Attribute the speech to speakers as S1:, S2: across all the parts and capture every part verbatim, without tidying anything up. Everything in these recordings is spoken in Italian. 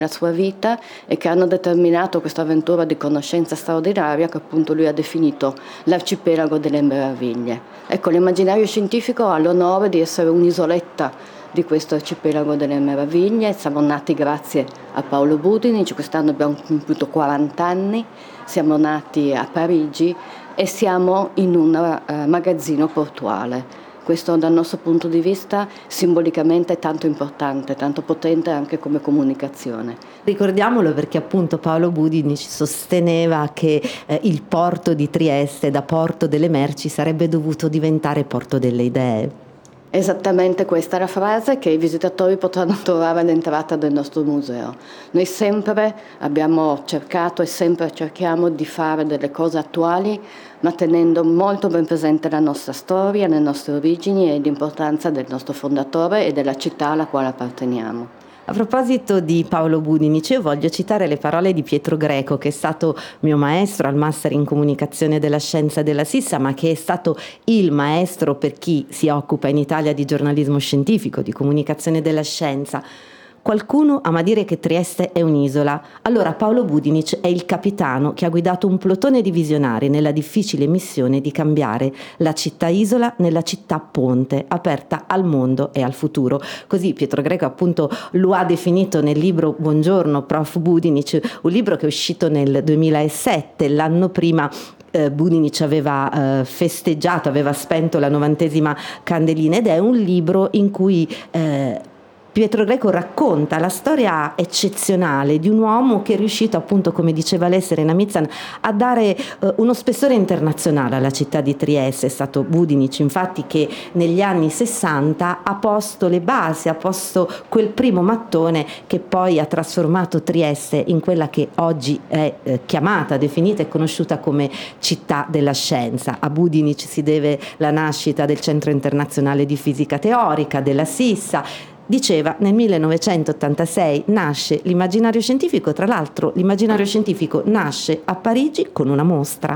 S1: la sua vita e che hanno determinato questa avventura di conoscenza straordinaria che appunto lui ha definito l'arcipelago delle meraviglie. Ecco, l'immaginario scientifico ha l'onore di essere un'isoletta di questo arcipelago delle meraviglie. Siamo nati grazie a Paolo Budinic, quest'anno abbiamo compiuto quaranta anni, siamo nati a Parigi e siamo in un uh, magazzino portuale. Questo dal nostro punto di vista simbolicamente è tanto importante, tanto potente anche come comunicazione.
S2: Ricordiamolo perché appunto Paolo Budinic sosteneva che eh, il porto di Trieste da porto delle merci sarebbe dovuto diventare porto delle idee.
S1: Esattamente questa è la frase che i visitatori potranno trovare all'entrata del nostro museo. Noi sempre abbiamo cercato e sempre cerchiamo di fare delle cose attuali, ma tenendo molto ben presente la nostra storia, le nostre origini e l'importanza del nostro fondatore e della città alla quale apparteniamo.
S2: A proposito di Paolo Budinic, io voglio citare le parole di Pietro Greco, che è stato mio maestro al Master in Comunicazione della Scienza della Sissa, ma che è stato il maestro per chi si occupa in Italia di giornalismo scientifico, di comunicazione della scienza. Qualcuno ama dire che Trieste è un'isola. Allora Paolo Budinic è il capitano che ha guidato un plotone di visionari nella difficile missione di cambiare la città-isola nella città-ponte, aperta al mondo e al futuro. Così Pietro Greco appunto lo ha definito nel libro Buongiorno Prof Budinic, un libro che è uscito nel duemilasette, l'anno prima Uh, Budinic aveva uh, festeggiato, aveva spento la novantesima candelina, ed è un libro in cui uh, Pietro Greco racconta la storia eccezionale di un uomo che è riuscito, appunto, come diceva lei, Serena Mizan, a dare uh, uno spessore internazionale alla città di Trieste. È stato Budinic, infatti, che negli anni sessanta ha posto le basi, ha posto quel primo mattone che poi ha trasformato Trieste in quella che oggi è eh, chiamata, definita e conosciuta come città della scienza. A Budinic si deve la nascita del Centro Internazionale di Fisica Teorica, della Sissa. Diceva, nel millenovecentottantasei nasce l'immaginario scientifico, tra l'altro l'immaginario scientifico nasce a Parigi con una mostra.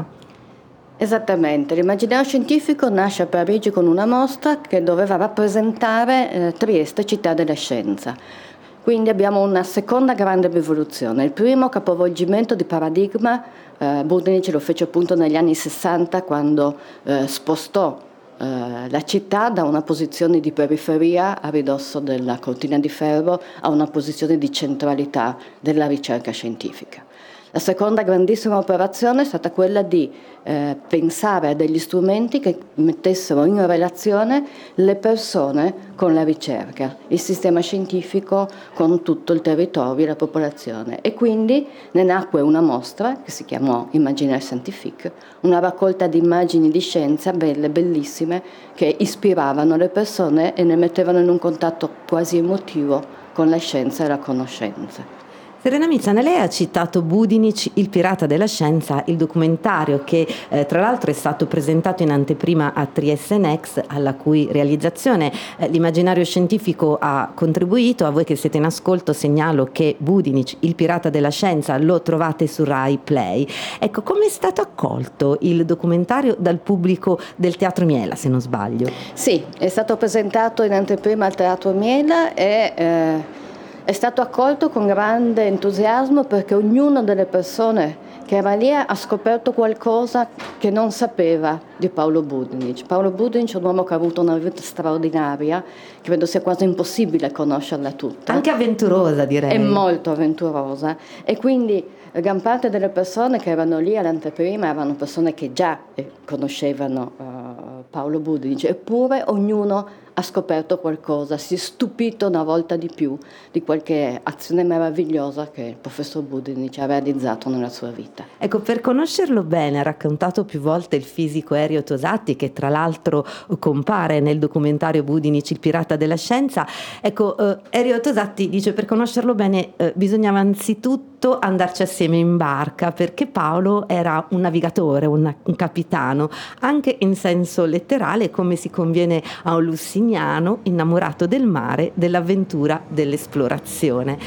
S1: Esattamente, l'immaginario scientifico nasce a Parigi con una mostra che doveva rappresentare eh, Trieste, città della scienza. Quindi abbiamo una seconda grande rivoluzione. Il primo capovolgimento di paradigma, eh, Budinic lo fece appunto negli anni sessanta, quando eh, spostò Uh, la città da una posizione di periferia a ridosso della cortina di ferro a una posizione di centralità della ricerca scientifica. La seconda grandissima operazione è stata quella di eh, pensare a degli strumenti che mettessero in relazione le persone con la ricerca, il sistema scientifico con tutto il territorio e la popolazione. E quindi ne nacque una mostra che si chiamò Imaginaire Scientifique, una raccolta di immagini di scienza belle, bellissime, che ispiravano le persone e ne mettevano in un contatto quasi emotivo con la scienza e la conoscenza.
S2: Serena Mizan, lei ha citato Budinic, il pirata della scienza, il documentario che eh, tra l'altro è stato presentato in anteprima a Trieste Next, alla cui realizzazione eh, l'immaginario scientifico ha contribuito. A voi che siete in ascolto segnalo che Budinic, il pirata della scienza, lo trovate su Rai Play. Ecco, come è stato accolto il documentario dal pubblico del Teatro Miela, se non sbaglio?
S1: Sì, è stato presentato in anteprima al Teatro Miela e eh, è stato accolto con grande entusiasmo, perché ognuna delle persone che era lì ha scoperto qualcosa che non sapeva di Paolo Budinic. Paolo Budinic è un uomo che ha avuto una vita straordinaria, credo sia quasi impossibile conoscerla tutta.
S2: Anche avventurosa, direi.
S1: È molto avventurosa, e quindi gran parte delle persone che erano lì all'anteprima erano persone che già conoscevano uh, Paolo Budinic, eppure ognuno ha scoperto qualcosa, si è stupito una volta di più di qualche azione meravigliosa che il professor Budinic ha realizzato nella sua vita.
S2: Ecco, per conoscerlo bene ha raccontato più volte il fisico Erio Tosatti, che tra l'altro compare nel documentario Budinic, il pirata della scienza. Ecco, eh, Erio Tosatti dice: per conoscerlo bene eh, bisognava anzitutto andarci assieme in barca, perché Paolo era un navigatore, un, un capitano, anche in senso letterale, come si conviene a un lussignano innamorato del mare, dell'avventura, dell'esplorazione.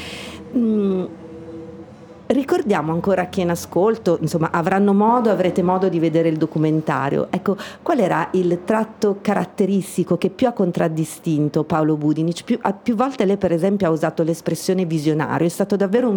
S2: Mm. Ricordiamo ancora a chi è in ascolto, insomma, avranno modo, avrete modo di vedere il documentario. Ecco, qual era il tratto caratteristico che più ha contraddistinto Paolo Budinic? Più, più volte lei, per esempio, ha usato l'espressione visionario, è stato davvero un